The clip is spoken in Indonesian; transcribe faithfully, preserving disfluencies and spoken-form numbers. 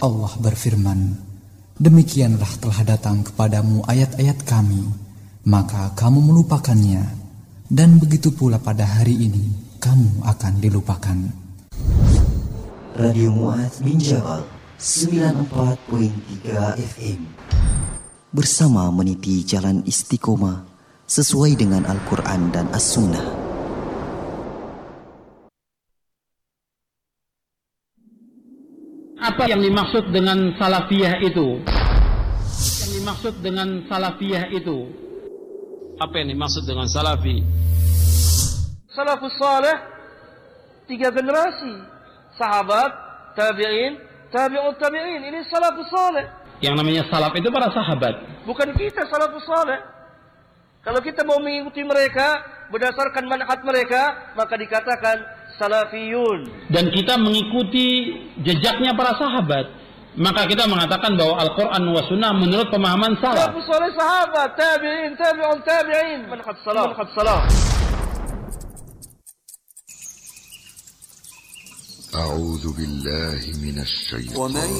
Allah berfirman, demikianlah telah datang kepadamu ayat-ayat kami, maka kamu melupakannya, dan begitu pula pada hari ini kamu akan dilupakan. Radio Mu'adz bin Jabal sembilan puluh empat koma tiga F M bersama meniti jalan istiqomah sesuai dengan Al-Quran dan As-Sunnah. Apa yang dimaksud dengan salafiyah itu? Yang dimaksud dengan salafiyah itu? Apa yang dimaksud dengan salafi? Salafus salih tiga generasi, sahabat, tabi'in, tabi'ut tabi'in. Ini salafus salih. Yang namanya salaf itu para sahabat. Bukan kita salafus salih. Kalau kita mau mengikuti mereka berdasarkan manhaj mereka, maka dikatakan salafiyun. Dan kita mengikuti jejaknya para sahabat, maka kita mengatakan bahwa Al-Quran wa Sunnah menurut pemahaman salaf. Salafus salih sahabat, tabi'in, tabi'un tabi'in, manhaj salaf. Manhaj salaf. أعوذ بالله من الشيطان